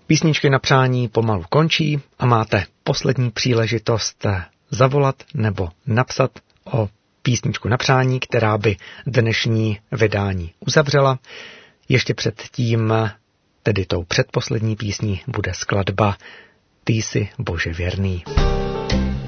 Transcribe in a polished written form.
Písničky na přání pomalu končí a máte poslední příležitost zavolat nebo napsat o písničku na přání, která by dnešní vydání uzavřela. Ještě předtím, tedy tou předposlední písní, bude skladba Ty jsi Bože věrný.